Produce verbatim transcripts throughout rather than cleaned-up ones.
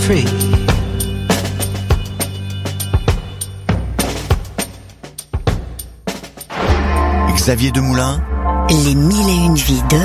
Free. Xavier Demoulin. Les mille et une vies de...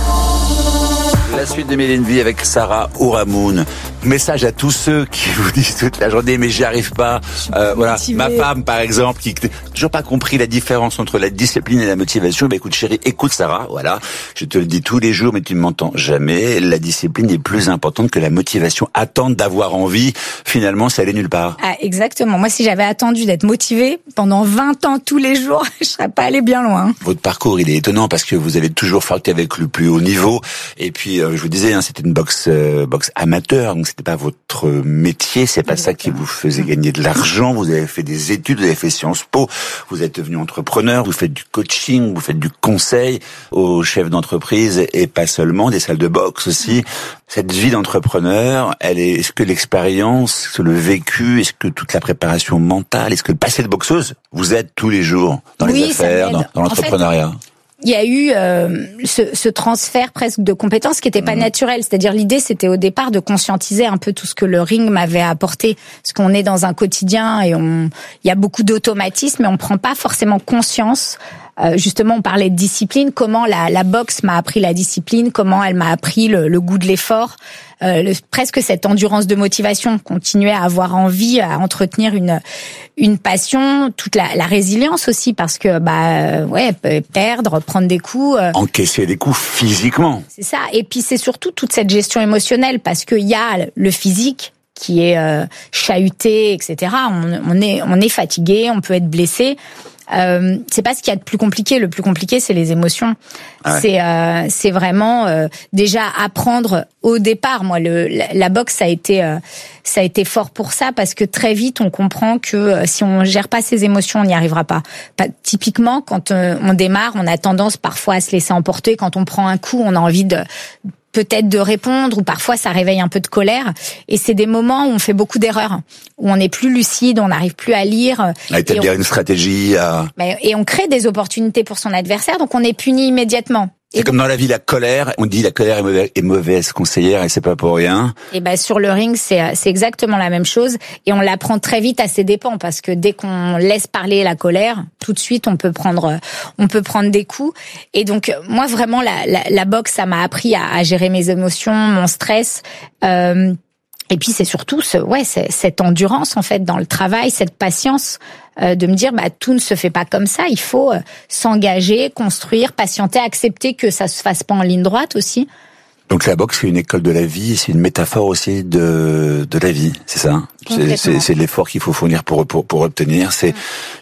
La suite de Mille et une vies avec Sarah Ouramoun. Message à tous ceux qui vous disent toute la journée mais j'y arrive pas. Euh, voilà, ma femme par exemple qui n'a toujours pas compris la différence entre la discipline et la motivation. Ben écoute chérie, écoute Sarah, voilà, je te le dis tous les jours mais tu ne m'entends jamais. La discipline est plus importante que la motivation. Attendre d'avoir envie, finalement, ça allait nulle part. Ah, exactement. Moi, si j'avais attendu d'être motivée pendant vingt ans tous les jours, je serais pas allée bien loin. Votre parcours, il est étonnant parce que vous avez toujours flirté avec le plus haut niveau. Et puis, euh, je vous disais, hein, c'était une boxe, euh, boxe amateur, donc c'était pas votre métier, c'est pas Exactement. Ça qui vous faisait gagner de l'argent. Vous avez fait des études, vous avez fait Sciences Po, vous êtes devenu entrepreneur, vous faites du coaching, vous faites du conseil aux chefs d'entreprise et pas seulement, des salles de boxe aussi. Cette vie d'entrepreneur, elle est, est-ce que l'expérience, est-ce que le vécu, est-ce que toute la préparation mentale, est-ce que le passé de boxeuse vous aide tous les jours dans oui, les affaires, dans, dans l'entrepreneuriat? En fait, il y a eu euh, ce, ce transfert presque de compétences qui n'était pas mmh. naturel. C'est-à-dire l'idée, c'était au départ de conscientiser un peu tout ce que le ring m'avait apporté. Parce qu'on est dans un quotidien et on, il y a beaucoup d'automatismes, mais on prend pas forcément conscience. Euh, justement, on parlait de discipline. Comment la, la boxe m'a appris la discipline, comment elle m'a appris le, le goût de l'effort. Euh, le, presque cette endurance de motivation, continuer à avoir envie, à entretenir une une passion, toute la, la résilience aussi, parce que bah ouais, perdre, prendre des coups, euh, encaisser des coups physiquement. C'est ça. Et puis c'est surtout toute cette gestion émotionnelle, parce que il y a le physique qui est euh, chahuté, et cetera. On, on est on est fatigué, on peut être blessé. Euh, c'est pas ce qu'il y a de plus compliqué. Le plus compliqué, c'est les émotions. Ah ouais. C'est euh, c'est vraiment euh, déjà apprendre au départ. Moi, le la, la boxe, ça a été euh, ça a été fort pour ça, parce que très vite, on comprend que euh, si on gère pas ses émotions, on n'y arrivera pas. pas typiquement, quand euh, on démarre, on a tendance parfois à se laisser emporter. Quand on prend un coup, on a envie de peut-être de répondre, ou parfois ça réveille un peu de colère. Et c'est des moments où on fait beaucoup d'erreurs, où on n'est plus lucide, on n'arrive plus à lire. À établir on... une stratégie. À... Et on crée des opportunités pour son adversaire, donc on est puni immédiatement. C'est et comme donc, dans la vie, la colère. On dit la colère est mauvaise, est mauvaise conseillère, et c'est pas pour rien. Et ben sur le ring, c'est c'est exactement la même chose, et on l'apprend très vite à ses dépens, parce que dès qu'on laisse parler la colère, tout de suite on peut prendre on peut prendre des coups. Et donc moi vraiment la la, la boxe, ça m'a appris à, à gérer mes émotions, mon stress. Euh, Et puis c'est surtout ce, ouais, c'est, cette endurance en fait dans le travail, cette patience euh, de me dire bah tout ne se fait pas comme ça. Il faut euh, s'engager, construire, patienter, accepter que ça se fasse pas en ligne droite aussi. Donc la boxe, c'est une école de la vie, c'est une métaphore aussi de de la vie, c'est ça. C'est, c'est, c'est l'effort qu'il faut fournir pour pour pour obtenir. C'est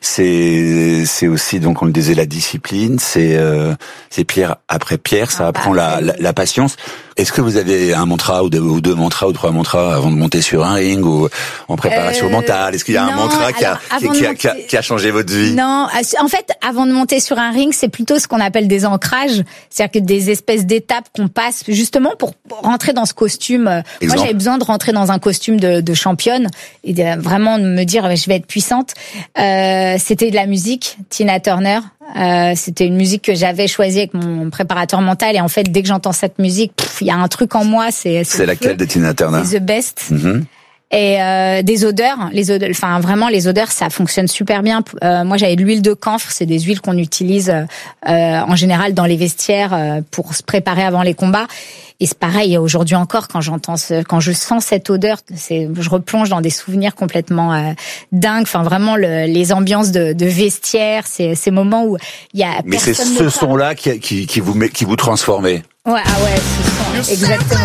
c'est c'est aussi, donc on le disait, la discipline. C'est euh, c'est pierre après pierre. Ça apprend la, la la patience. Est-ce que vous avez un mantra ou deux, ou deux mantras ou trois mantras avant de monter sur un ring, ou en préparation euh, mentale? Est-ce qu'il y a non, un mantra qui a, alors, qui, qui, a, qui, a, qui a changé votre vie? Non, en fait, avant de monter sur un ring, c'est plutôt ce qu'on appelle des ancrages, c'est-à-dire que des espèces d'étapes qu'on passe justement pour rentrer dans ce costume. Exemple. Moi, j'avais besoin de rentrer dans un costume de, de championne et de vraiment de me dire je vais être puissante. Euh, c'était de la musique, Tina Turner. Euh, c'était une musique que j'avais choisie avec mon préparateur mental, et en fait dès que j'entends cette musique, il y a un truc en moi. C'est c'est, c'est laquelle de Tina Turner? C'est The Best. Mm-hmm. Et euh, des odeurs, les odeurs, enfin vraiment les odeurs, ça fonctionne super bien. Euh, moi j'avais de l'huile de camphre, c'est des huiles qu'on utilise euh, en général dans les vestiaires euh, pour se préparer avant les combats. Et c'est pareil aujourd'hui encore, quand j'entends ce, quand je sens cette odeur, c'est, je replonge dans des souvenirs complètement euh, dingues. Enfin vraiment le, les ambiances de, de vestiaire, c'est ces moments où il y a. Mais c'est ce son-là qui, qui, qui vous met, qui vous transformez. Ouais, ah ouais, ce son, exactement.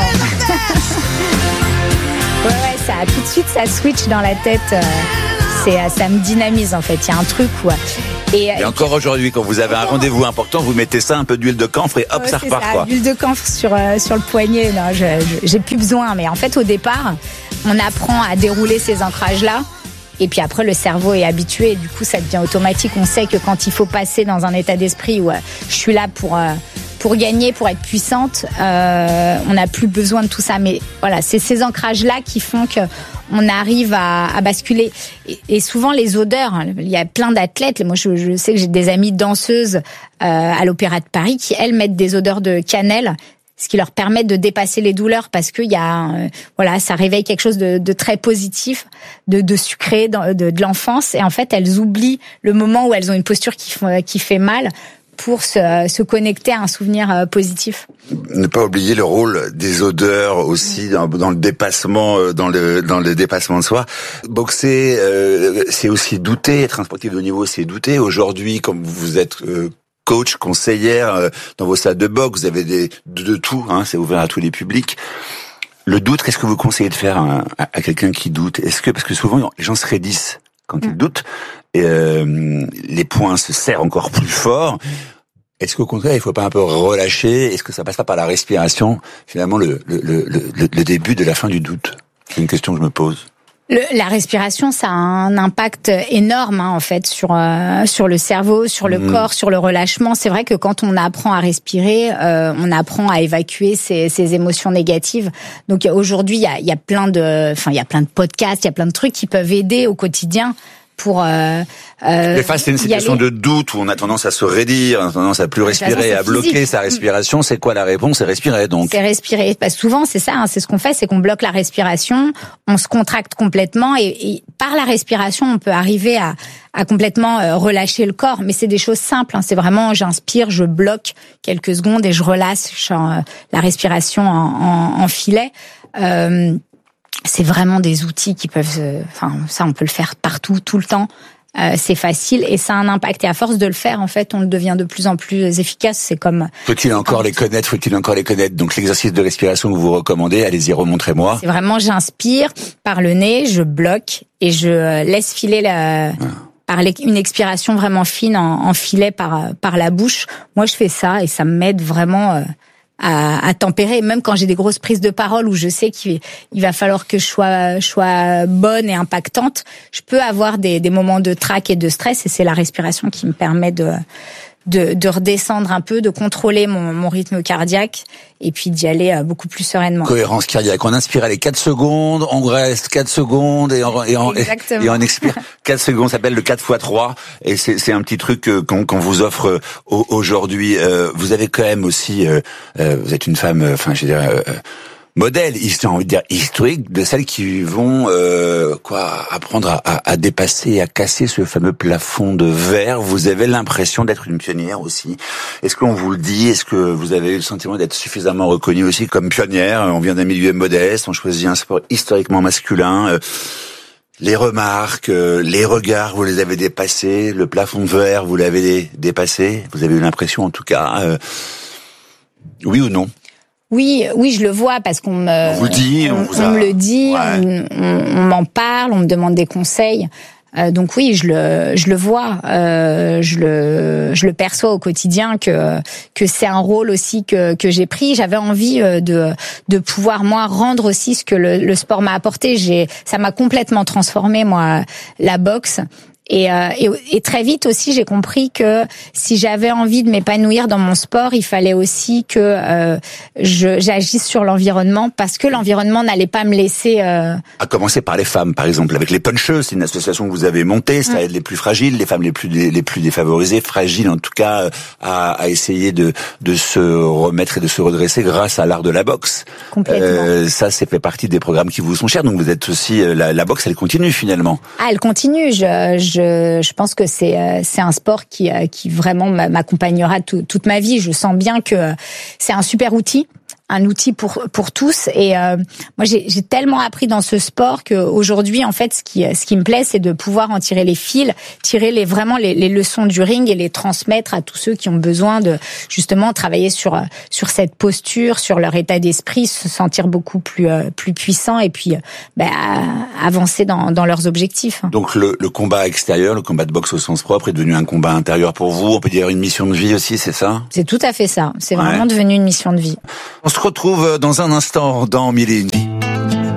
Ouais, ouais, ça, tout de suite, ça switch dans la tête. Euh, c'est, ça me dynamise, en fait. Il y a un truc où... Et, et encore aujourd'hui, quand vous avez un rendez-vous important, vous mettez ça, un peu d'huile de camphre, et hop, ouais, ça repart, ça, quoi. L'huile de camphre sur, euh, sur le poignet, non, je, je, j'ai plus besoin. Mais en fait, au départ, on apprend à dérouler ces ancrages-là. Et puis après, le cerveau est habitué. Et du coup, ça devient automatique. On sait que quand il faut passer dans un état d'esprit où euh, je suis là pour... Euh, Pour gagner, pour être puissante, euh, on n'a plus besoin de tout ça. Mais voilà, c'est ces ancrages-là qui font que on arrive à, à basculer. Et, et souvent, les odeurs, hein, il y a plein d'athlètes. Moi, je, je sais que j'ai des amies danseuses euh, à l'Opéra de Paris qui, elles, mettent des odeurs de cannelle. ce qui leur permet de dépasser les douleurs, parce qu'il y a, euh, voilà, ça réveille quelque chose de, de très positif, de, de sucré, de, de, de l'enfance. Et en fait, elles oublient le moment où elles ont une posture qui, qui fait mal pour se, se connecter à un souvenir euh, positif. Ne pas oublier le rôle des odeurs aussi dans, dans le dépassement, dans le dans le dépassement de soi. Boxer, euh, c'est aussi douter. Être un sportif de haut niveau, c'est douter. Aujourd'hui, comme vous êtes euh, coach, conseillère euh, dans vos salles de boxe, vous avez des de, de tout. Hein, c'est ouvert à tous les publics. Le doute, qu'est-ce que vous conseillez de faire à, à, à quelqu'un qui doute? Est-ce que parce que souvent les gens se raidissent quand mmh. ils doutent, et euh, les poings se serrent encore plus fort. Est-ce qu'au contraire, il faut pas un peu relâcher? Est-ce que ça passe pas par la respiration, finalement, le, le, le, le, le début de la fin du doute? C'est une question que je me pose. Le, la respiration, ça a un impact énorme hein, en fait sur euh, sur le cerveau, sur le mmh. corps, sur le relâchement. C'est vrai que quand on apprend à respirer, euh, on apprend à évacuer ses, ses émotions négatives. Donc aujourd'hui, il y a, il y a plein de, enfin il y a plein de podcasts, il y a plein de trucs qui peuvent aider au quotidien. Pour euh, euh, mais face à une situation de doute où on a tendance à se raidir, on a tendance à plus respirer, à bloquer physique. Sa respiration, c'est quoi la réponse? C'est respirer donc. C'est respirer. Bah, souvent c'est ça, hein, c'est ce qu'on fait, c'est qu'on bloque la respiration, on se contracte complètement et, et par la respiration on peut arriver à, à complètement euh, relâcher le corps. Mais c'est des choses simples. Hein, c'est vraiment j'inspire, je bloque quelques secondes et je relâche euh, la respiration en, en, en filet. Euh, C'est vraiment des outils qui peuvent, enfin ça on peut le faire partout, tout le temps. Euh, c'est facile et ça a un impact. Et à force de le faire, en fait, on le devient de plus en plus efficace. C'est comme. Faut-il encore les connaître? Faut-il encore les connaître? Donc l'exercice de respiration que vous recommandez, allez-y, remontrez-moi. C'est vraiment, j'inspire par le nez, je bloque et je laisse filer la. Ah. Par une expiration vraiment fine en, en filet par par la bouche. Moi, je fais ça et ça m'aide vraiment. Euh, À, à tempérer, même quand j'ai des grosses prises de parole où je sais qu'il il va falloir que je sois, je sois bonne et impactante, je peux avoir des, des moments de trac et de stress et c'est la respiration qui me permet de, de, de redescendre un peu, de contrôler mon, mon rythme cardiaque et puis d'y aller beaucoup plus sereinement. Cohérence cardiaque. On inspire les quatre secondes, on reste quatre secondes et on, et on, et, et on expire quatre secondes. Ça s'appelle le quatre fois trois et c'est, c'est un petit truc qu'on, qu'on vous offre aujourd'hui. Euh, vous avez quand même aussi, euh, euh, vous êtes une femme, enfin, je veux dire, euh, modèle, j'ai envie de dire historique, de celles qui vont euh, quoi apprendre à, à, à dépasser, à casser ce fameux plafond de verre. Vous avez l'impression d'être une pionnière aussi. Est-ce qu'on vous le dit? Est-ce que vous avez eu le sentiment d'être suffisamment reconnue aussi comme pionnière? On vient d'un milieu modeste, on choisit un sport historiquement masculin. Euh, les remarques, euh, les regards, vous les avez dépassés. Le plafond de verre, vous l'avez dépassé. Vous avez eu l'impression, en tout cas, euh, oui ou non? Oui, oui, je le vois parce qu'on me, on vous dit, on, on, vous on a... me le dit, ouais. on, on, on m'en parle, on me demande des conseils. Euh, donc oui, je le, je le vois, euh, je le, je le perçois au quotidien que que c'est un rôle aussi que que j'ai pris. J'avais envie de de pouvoir moi rendre aussi ce que le, le sport m'a apporté. J'ai, ça m'a complètement transformé moi la boxe. Et, euh, et, et très vite aussi, j'ai compris que si j'avais envie de m'épanouir dans mon sport, il fallait aussi que euh, je, j'agisse sur l'environnement parce que l'environnement n'allait pas me laisser... Euh... À commencer par les femmes, par exemple, avec les puncheuses, c'est une association que vous avez montée, ça aide les plus fragiles, les femmes les plus les plus défavorisées, fragiles en tout cas, à, à essayer de de se remettre et de se redresser grâce à l'art de la boxe. Complètement. Euh, ça, c'est fait partie des programmes qui vous sont chers, donc vous êtes aussi... La, la boxe, elle continue finalement. Ah, elle continue, je... je Je, je pense que c'est c'est un sport qui qui vraiment m'accompagnera tout, toute ma vie. Je sens bien que c'est un super outil, un outil pour pour tous. Et euh, moi, j'ai, j'ai tellement appris dans ce sport que aujourd'hui, en fait, ce qui ce qui me plaît, c'est de pouvoir en tirer les fils, tirer les vraiment les, les leçons du ring et les transmettre à tous ceux qui ont besoin de justement travailler sur sur cette posture, sur leur état d'esprit, se sentir beaucoup plus plus puissant et puis bah, avancer dans dans leurs objectifs. Donc le, le combat extérieur, le combat de boxe au sens propre, est devenu un combat intérieur pour vous. On peut dire une mission de vie aussi, c'est ça? C'est tout à fait ça. C'est ouais. vraiment devenu une mission de vie. On se retrouve dans un instant dans Mille et une vies.